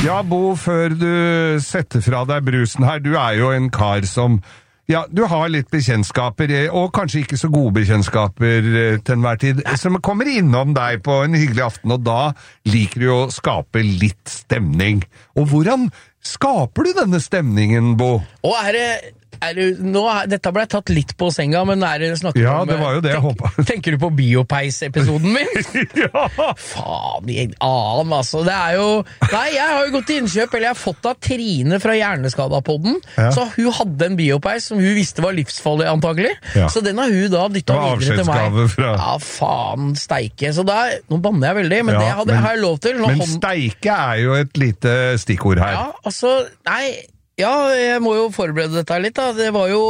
Ja, Bo, før du setter fra deg brusen her, du jo en kar som... Ja, du har litt bekjentskaper, og kanskje ikke så gode bekjentskaper til enhver tid, som kommer innom deg på en hyggelig aften, og da liker du å skape litt stemning. Og hvordan skaper du denne stemningen, Bo? Og dette ble tatt litt på senga, men det snakket ja, om... Ja, det var jo det jeg håpet. Tenker du på Biopeis-episoden min? Ja! Faen, altså. Det jo... Nei, jeg har jo gått til innkjøp, eller jeg har fått av Trine fra Hjerneskada-podden, så hun hadde en Biopeis som hun visste var livsfarlig antagelig, så den har hun da dyttet videre til meg. Fra... Ja, faen, steike. Så da, nå banner jeg veldig, men det har jeg lov til. Men steike jo et lite stikkord her. Ja, altså, nei... Ja, jeg må jo forberede dette litt da. Det var jo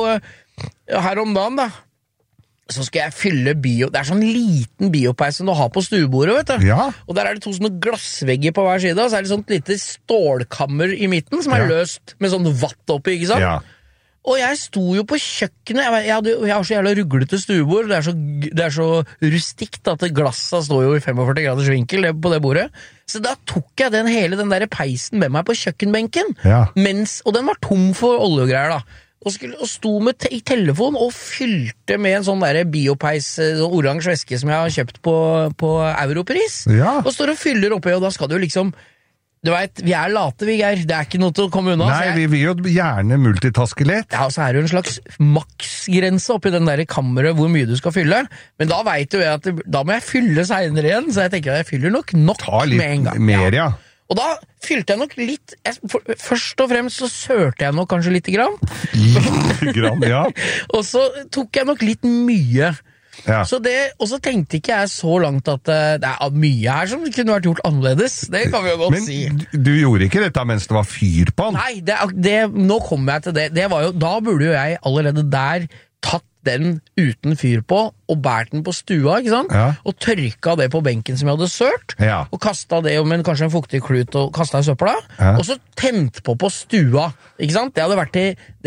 her om dagen da. Så skal jeg fylle det sånn liten biopeis som du har på stuebordet, vet du. Ja. Og der det to sånne glassvegger på hver side, og så det sånt lite stålkammer i midten som løst med sånn vatt oppi, ikke sant? Ja. Og jeg sto jo på kjøkkenet, jeg har så jævla ruglete stuebord, det så rustikt at glasset står jo i 45 graders vinkel på det bordet. Så da tok jeg hele den der peisen med meg på kjøkkenbenken, og den var tom for olje og greier da. Og sto i telefon og fylte med en sånn der biopeis, sånn oransje væske som jeg har kjøpt på Europris. Ja. Og står og fyller oppi, og da skal du liksom... Du vet, vi late, vi, Geir. Det ikke noe til å komme unna. Nei, vi vil jo gjerne multitaske litt. Ja, og så det jo en slags maksgrense oppi den der kammeret hvor mye du skal fylle. Men da vet jo jeg at da må jeg fylle senere igjen, så jeg tenker at jeg fyller nok med en gang. Mer, ja. Og da fylte jeg nok litt... Først og fremst så sørte jeg nok kanskje litt grann. Litt grann, ja. Og så tok jeg nok litt mye... Ja. Og så tenkte ikke jeg så langt at det mye her som kunne vært gjort annerledes. Det kan vi jo godt si. Men du gjorde ikke dette mens det var fyr på den? Nei, nå kommer jeg til det. Da burde jo jeg allerede der tatt den uten fyr på og bært den på stua, ikke sant? Ja. Og tørka det på benken som jeg hadde sørt, og kastet det med kanskje en fuktig klut og kastet i søpla, og så tent på stua, ikke sant? Det hadde vært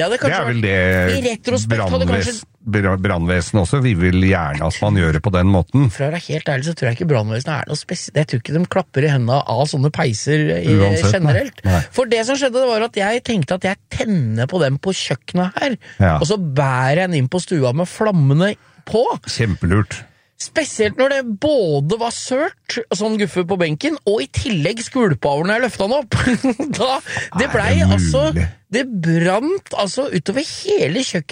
i retrospekt hadde kanskje brannvesen også, vi vil gjerne at man gjør det på den måten. For å være helt ærlig så tror jeg ikke brannvesenet noe spesielt. Jeg tror ikke de klapper i hendene av sånne peiser generelt. Nei. For det som skjedde, det var at jeg tenkte at jeg tenner på dem på kjøkkenet her, og så bærer jeg den inn på stua med flammene på. Kjempelurt. Spesielt når det både var sørt, sånn guffe på benken, og i tillegg skvulpa over når jeg løftet den opp. Det brant utover hele kjøkkenet.